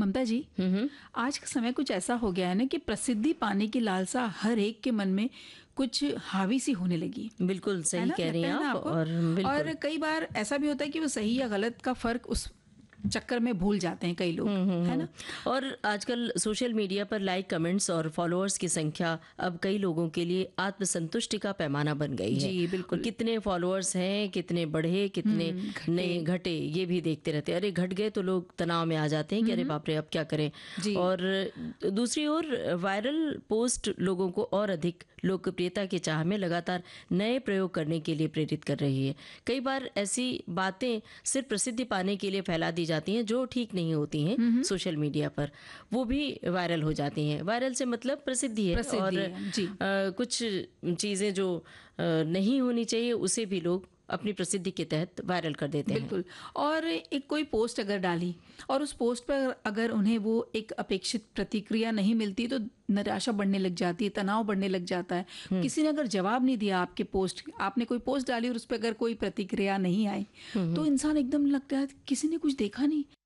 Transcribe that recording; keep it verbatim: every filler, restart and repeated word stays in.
ममता जी, हम्म आज का समय कुछ ऐसा हो गया है ना कि प्रसिद्धि पाने की लालसा हर एक के मन में कुछ हावी सी होने लगी बिल्कुल है सही ना, कह रही लगता हैं है ना आप। आपको? और बिल्कुल और कई बार ऐसा भी होता है कि वो सही या गलत का फर्क उस चक्कर में भूल जाते हैं कई लोग, हम्म हम्म है हम्म। ना? और आजकल सोशल मीडिया पर लाइक, कमेंट्स और फॉलोअर्स की संख्या अब कई लोगों के लिए आत्मसंतुष्टि का पैमाना बन गई है। जी, और बिल्कुल। कितने फॉलोअर्स हैं, कितने बढ़े, कितने हम्म, घटे। नए घटे, ये भी देखते रहते हैं। अरे घट गए तो लोग तनाव में आ जाते हैं कि अरे बाप रे अब क्या करें। जी। और दूसरी ओर वायरल पोस्ट लोगों को और अधिक लोकप्रियता की चाह में लगातार नए प्रयोग करने के लिए प्रेरित कर रही है। कई बार ऐसी बातें सिर्फ प्रसिद्धि पाने के लिए फैला दी जाती हैं जो ठीक नहीं होती हैं सोशल मीडिया पर, वो भी वायरल हो जाती हैं। वायरल से मतलब प्रसिद्धि है। प्रसिद्धि और है, जी। आ, कुछ चीज़ें जो आ, नहीं होनी चाहिए उसे भी लोग अपनी प्रसिद्धि के तहत वायरल कर देते हैं। बिल्कुल। और एक कोई पोस्ट अगर डाली और उस पोस्ट पर अगर उन्हें वो एक अपेक्षित प्रतिक्रिया नहीं मिलती तो निराशा बढ़ने लग जाती है, तनाव बढ़ने लग जाता है। किसी ने अगर जवाब नहीं दिया आपके पोस्ट, आपने कोई पोस्ट डाली और उस पर अगर कोई प्रतिक्रिया नहीं आई तो इंसान एकदम लगता है किसी ने कुछ देखा नहीं,